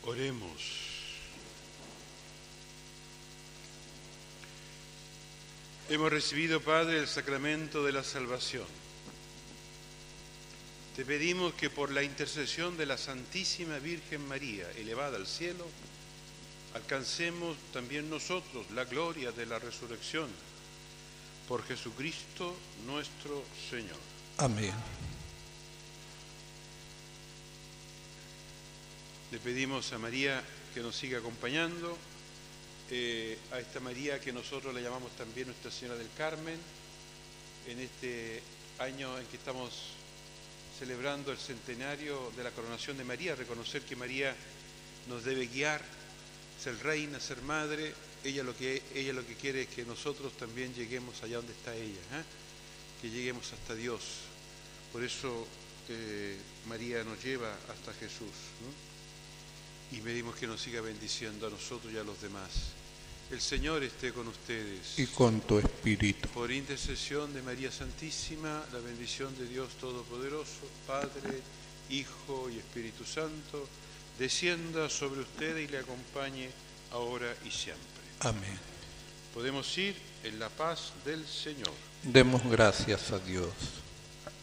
Oremos. Hemos recibido, Padre, el sacramento de la salvación. Te pedimos que por la intercesión de la Santísima Virgen María, elevada al cielo, alcancemos también nosotros la gloria de la resurrección. Por Jesucristo nuestro Señor. Amén. Le pedimos a María que nos siga acompañando, a esta María que nosotros le llamamos también Nuestra Señora del Carmen, en este año en que estamos celebrando el centenario de la coronación de María, reconocer que María nos debe guiar, ser reina, ser madre. Ella lo que quiere es que nosotros también lleguemos allá donde está ella, que lleguemos hasta Dios. Por eso María nos lleva hasta Jesús, y pedimos que nos siga bendiciendo a nosotros y a los demás. El Señor esté con ustedes. Y con tu espíritu. Por intercesión de María Santísima, la bendición de Dios Todopoderoso, Padre, Hijo y Espíritu Santo, descienda sobre ustedes y le acompañe ahora y siempre. Amén. Podemos ir en la paz del Señor. Demos gracias a Dios.